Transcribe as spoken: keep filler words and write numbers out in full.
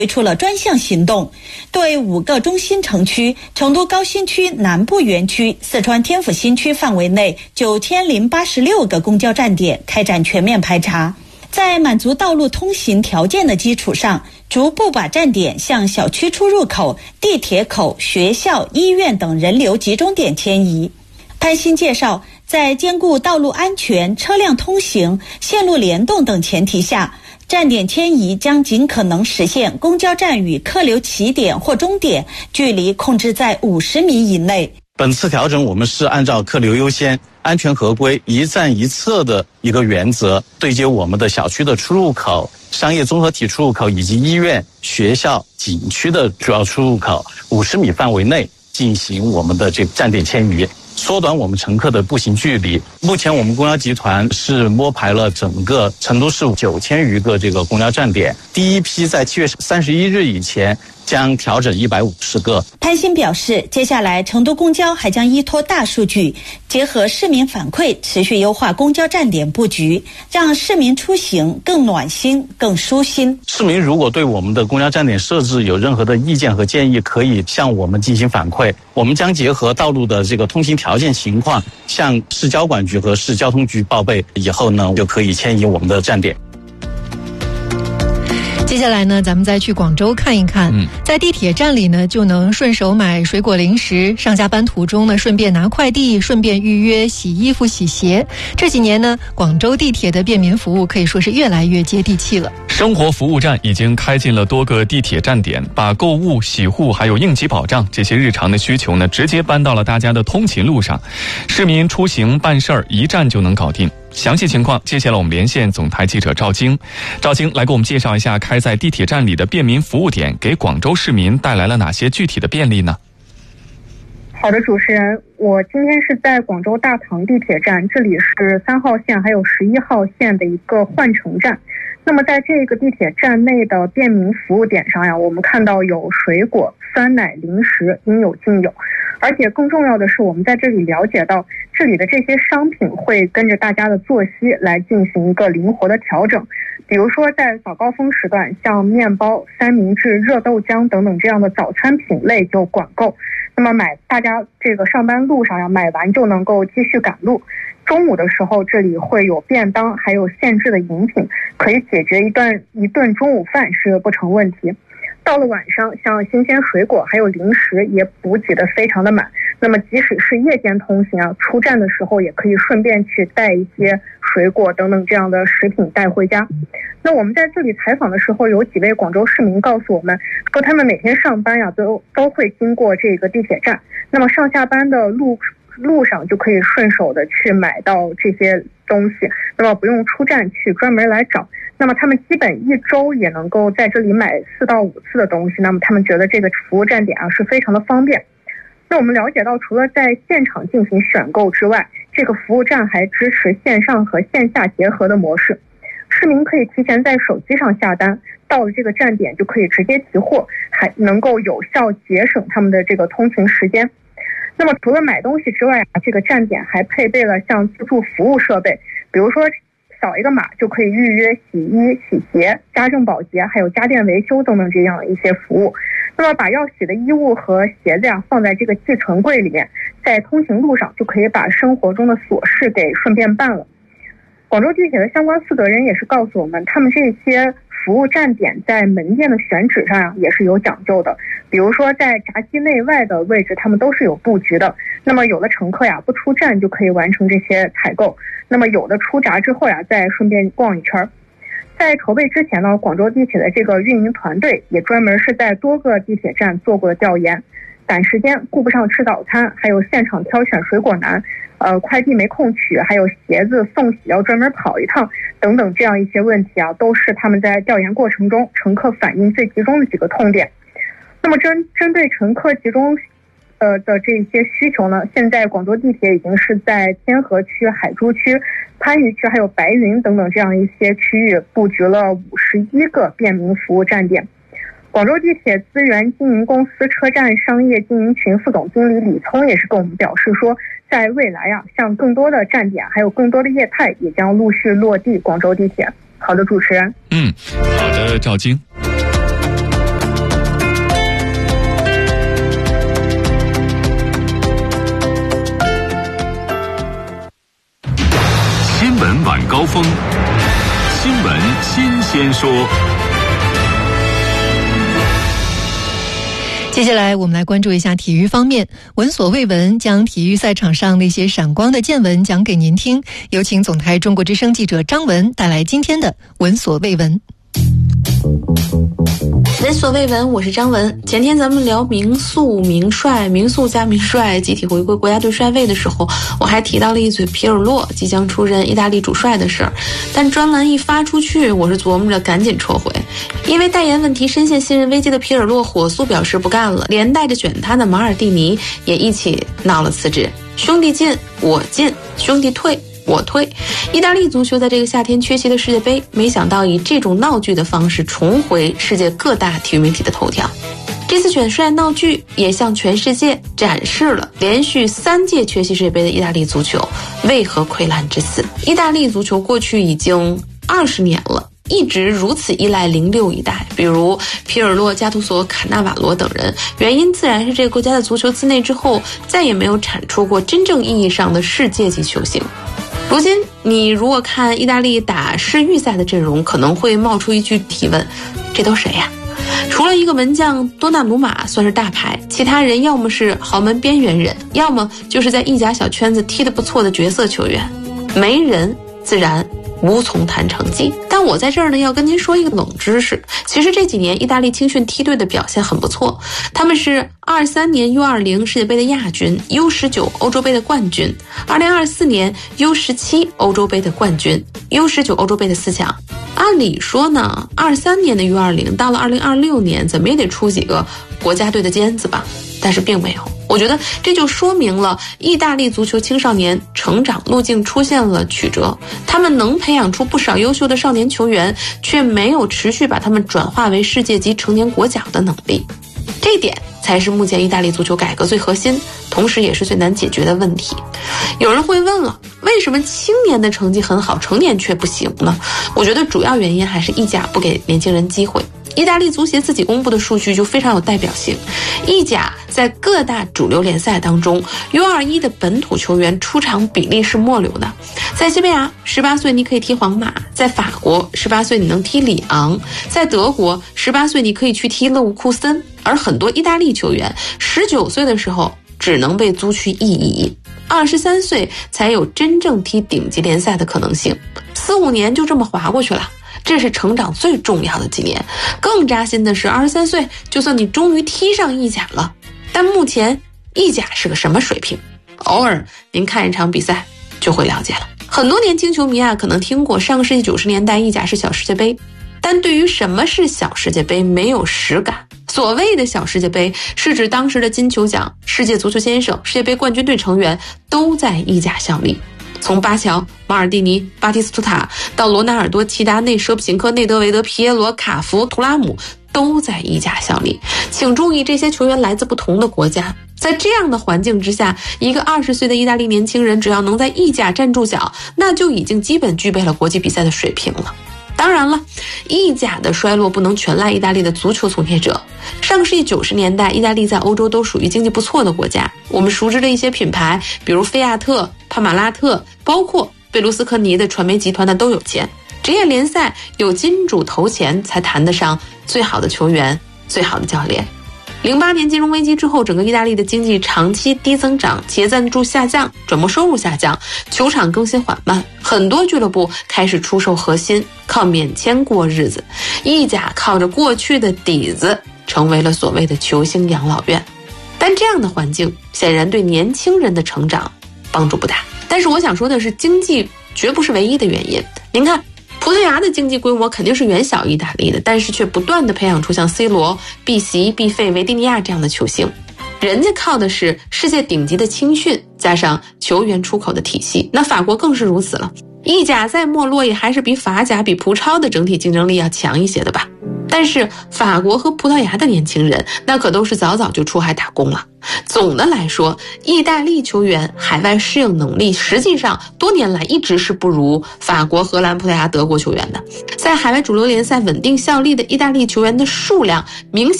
推出了专项行动，对五个中心城区、成都高新区南部园区、四川天府新区范围内九千零八十六个公交站点开展全面排查，在满足道路通行条件的基础上，逐步把站点向小区出入口、地铁口、学校、医院等人流集中点迁移。潘鑫介绍，在兼顾道路安全、车辆通行、线路联动等前提下，站点迁移将尽可能实现公交站与客流起点或终点距离控制在五十米以内。 本次调整我们是按照客流优先、安全合规、一站一测的一个原则，对接我们的小区的出入口、商业综合体出入口以及医院、学校、景区的主要出入口五十米范围内进行我们的这个站点迁移，缩短我们乘客的步行距离。目前我们公交集团是摸排了整个成都市九千余个这个公交站点，第一批在七月三十一日以前将调整一百五十个。 潘鑫表示，接下来成都公交还将依托大数据，结合市民反馈，持续优化公交站点布局，让市民出行更暖心、更舒心。 市民如果对我们的公交站点设置有任何的意见和建议，可以向我们进行反馈，我们将结合道路的这个通行条件情况，向市交管局和市交通局报备，以后呢就可以迁移我们的站点。 接下来呢，咱们再去广州看一看。嗯，在地铁站里呢，就能顺手买水果零食，上下班途中呢，顺便拿快递，顺便预约洗衣服、洗鞋。这几年呢，广州地铁的便民服务可以说是越来越接地气了。 生活服务站已经开进了多个地铁站点，把购物、洗护还有应急保障这些日常的需求呢，直接搬到了大家的通勤路上。市民出行办事儿，一站就能搞定。详细情况，接下来我们连线总台记者赵晶。赵晶来给我们介绍一下开在地铁站里的便民服务点给广州市民带来了哪些具体的便利呢？ 好的，主持人，我今天是在广州大塘地铁站，这里是三号线还有十一号线的一个换乘站。那么在这个地铁站内的便民服务点上呀，我们看到有水果、酸奶、零食，应有尽有。而且更重要的是，我们在这里了解到，这里的这些商品会跟着大家的作息来进行一个灵活的调整。比如说在早高峰时段，像面包、三明治、热豆浆等等这样的早餐品类就管够，那么买大家这个上班路上呀，买完就能够继续赶路。中午的时候，这里会有便当，还有现制的饮品，可以解决一顿一顿中午饭是不成问题。到了晚上，像新鲜水果还有零食也补给的非常的满。那么即使是夜间通行啊，出站的时候也可以顺便去带一些水果等等这样的食品带回家。那我们在这里采访的时候，有几位广州市民告诉我们说，他们每天上班呀、啊、都都会经过这个地铁站，那么上下班的路路上就可以顺手的去买到这些东西，那么不用出站去专门来找。那么他们基本一周也能够在这里买四到五次的东西，那么他们觉得这个服务站点啊是非常的方便。那我们了解到，除了在现场进行选购之外，这个服务站还支持线上和线下结合的模式。市民可以提前在手机上下单，到了这个站点就可以直接提货，还能够有效节省他们的这个通勤时间。那么除了买东西之外啊，这个站点还配备了像自助服务设备，比如说扫一个码就可以预约洗衣、洗鞋、家政保洁还有家电维修等等这样一些服务。那么把要洗的衣物和鞋子呀放在这个寄存柜里面，在通行路上就可以把生活中的琐事给顺便办了。广州地铁的相关负责人也是告诉我们，他们这些服务站点在门店的选址上也是有讲究的，比如说在闸机内外的位置他们都是有布局的。那么有的乘客呀不出站就可以完成这些采购，那么有的出闸之后呀再顺便逛一圈。在筹备之前呢，广州地铁的这个运营团队也专门是在多个地铁站做过调研，赶时间顾不上吃早餐，还有现场挑选水果难，呃，快递没空取，还有鞋子送洗要专门跑一趟等等这样一些问题啊，都是他们在调研过程中乘客反映最集中的几个痛点。那么针针对乘客集中呃的这些需求呢，现在广州地铁已经是在天河区、海珠区、番禺区还有白云等等这样一些区域布局了五十一个便民服务站点。广州地铁资源经营公司车站商业经营群副总经理李聪也是跟我们表示说，在未来啊，像更多的站点还有更多的业态也将陆续落地广州地铁。好的，主持人。 嗯，好的，赵晶。 说。 接下来我们来关注一下体育方面，闻所未闻，将体育赛场上那些闪光的见闻讲给您听。有请总台中国之声记者张文带来今天的闻所未闻。 闻所未闻，我是张文。前天咱们聊名宿、名帅、名宿加名帅集体回归国家队帅位的时候，我还提到了一嘴皮尔洛即将出任意大利主帅的事儿，但专栏一发出去，我是琢磨着赶紧撤回，因为代言问题深陷信任危机的皮尔洛火速表示不干了，连带着选他的马尔蒂尼也一起闹了辞职。兄弟进我进，兄弟退我退。意大利足球在这个夏天缺席了世界杯，没想到以这种闹剧的方式重回世界各大体育媒体的头条。这次选帅闹剧也向全世界展示了连续三届缺席世界杯的意大利足球为何溃烂至此。意大利足球过去已经二十年了，一直如此依赖零六一代，比如皮尔洛、加图索、卡纳瓦罗等人，原因自然是这个国家的足球自内之后再也没有产出过真正意义上的世界级球星。如今你如果看意大利打世预赛的阵容，可能会冒出一句提问，这都谁呀？除了一个门将多纳鲁马算是大牌，其他人要么是豪门边缘人，要么就是在意甲小圈子踢得不错的角色球员，没人自然无从谈成绩。但我在这儿呢，要跟您说一个冷知识，其实这几年意大利青训梯队的表现很不错，他们是二三年 U 二十 世界杯的亚军， U 十九 欧洲杯的冠军，二零二四年 U 十七 欧洲杯的冠军， U 十九 欧洲杯的四强。按理说呢，二三年的 U 二十 到了二零二六年怎么也得出几个国家队的尖子吧，但是并没有。我觉得这就说明了意大利足球青少年成长路径出现了曲折，他们能培养出不少优秀的少年球员，却没有持续把他们转化为世界级成年国脚的能力。这一点才是目前意大利足球改革最核心，同时也是最难解决的问题。有人会问了，为什么青年的成绩很好，成年却不行呢？我觉得主要原因还是意甲不给年轻人机会。意大利足协自己公布的数据就非常有代表性，意甲在各大主流联赛当中 U 二十 的本土球员出场比例是末流的。在西班牙十八岁你可以踢皇马，在法国十八岁你能踢里昂，在德国十八岁你可以去踢勒沃库森，而很多意大利球员十九岁的时候只能被租去意乙，二十三岁才有真正踢顶级联赛的可能性，四五年就这么划过去了。这是成长最重要的几年。更扎心的是，二十三岁就算你终于踢上意甲了，但目前意甲是个什么水平？偶尔您看一场比赛就会了解了。很多年轻球迷啊，可能听过上个世纪九十年代意甲是小世界杯，但对于什么是小世界杯没有实感。所谓的小世界杯是指当时的金球奖、世界足球先生、世界杯冠军队成员都在意甲效力。从巴乔、马尔蒂尼、巴蒂斯图塔到罗纳尔多、齐达内、舍普琴科、内德维德、皮耶罗、卡福、图拉姆都在意甲效力。请注意，这些球员来自不同的国家。在这样的环境之下，一个二十岁的意大利年轻人只要能在意甲站住脚，那就已经基本具备了国际比赛的水平了。当然了，意甲的衰落不能全赖意大利的足球从业者。上个世纪九十年代，意大利在欧洲都属于经济不错的国家。我们熟知的一些品牌，比如菲亚特、帕马拉特，包括贝卢斯科尼的传媒集团的都有钱。职业联赛有金主投钱，才谈得上最好的球员、最好的教练。零八年金融危机之后，整个意大利的经济长期低增长，企业赞助下降，转播收入下降，球场更新缓慢，很多俱乐部开始出售核心，靠免签过日子。意甲靠着过去的底子，成为了所谓的球星养老院。但这样的环境显然对年轻人的成长帮助不大。但是我想说的是，经济绝不是唯一的原因。您看，葡萄牙的经济规模肯定是远小意大利的，但是却不断地培养出像 C 罗、毕席、毕费、维蒂尼亚这样的球星。人家靠的是世界顶级的青训，加上球员出口的体系。那法国更是如此了。意甲再没落，也还是比法甲、比葡超的整体竞争力要强一些的吧。但是法国和葡萄牙的年轻人，那可都是早早就出海打工了。总的来说，意大利球员海外适应能力实际上多年来一直是不如法国、荷兰、葡萄牙、德国球员的。在海外主流联赛稳定效力的意大利球员的数量明显